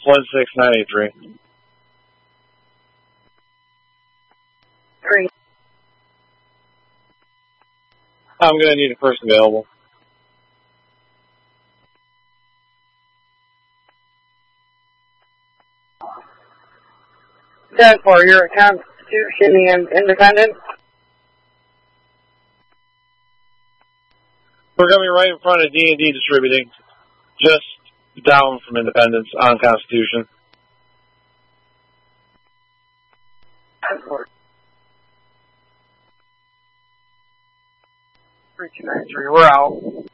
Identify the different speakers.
Speaker 1: 16983.
Speaker 2: 3.
Speaker 1: I'm going to need a person available.
Speaker 2: 10-4, you're at Constitution and Independence.
Speaker 1: We're going to be right in front of D&D Distributing, just down from Independence on Constitution.
Speaker 2: 10-4. 3293, we're out.